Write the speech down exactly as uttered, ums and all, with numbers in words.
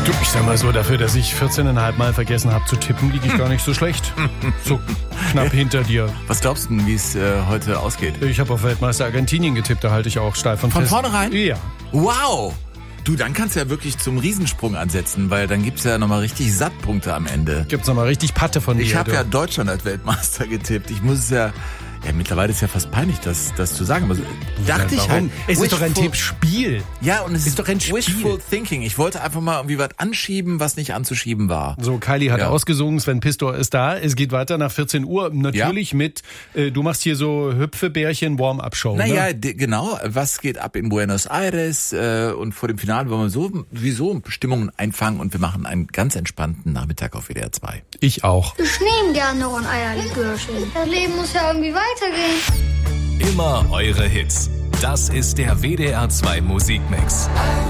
Du, ich sag mal so, dafür, dass ich vierzehneinhalb Mal vergessen habe zu tippen, liege ich gar nicht so schlecht. So knapp hinter dir. Was glaubst du denn, wie es äh, heute ausgeht? Ich habe auf Weltmeister Argentinien getippt, da halte ich auch steil von Von fest. vornherein? Ja. Wow! Du, dann kannst du ja wirklich zum Riesensprung ansetzen, weil dann gibt's ja nochmal richtig Sattpunkte am Ende. Gibt's nochmal richtig Patte von dir. Ich habe du. ja Deutschland als Weltmeister getippt. Ich muss es ja... Ja, mittlerweile ist ja fast peinlich, das, das zu sagen. Aber so, dachte ja, ich warum? halt... Es ist doch ein wishful- Tippspiel. Ja, und es Ist doch ein Spiel. wishful thinking. Ich wollte einfach mal irgendwie was anschieben, was nicht anzuschieben war. So, Kylie hat Ja. ausgesungen, Sven Pistor ist da. Es geht weiter nach vierzehn Uhr. Natürlich mit, äh, du machst hier so Hüpfebärchen Warm-Up-Show. Naja, ne? de- genau. Was geht ab in Buenos Aires? Äh, und vor dem Finale wollen wir so, sowieso Stimmungen einfangen und wir machen einen ganz entspannten Nachmittag auf W D R zwei. Ich auch. Ich nehme gerne noch ein Eierlikörchen. Das Leben muss ja irgendwie weitergehen. Immer eure Hits. Das ist der W D R zwei Musikmix.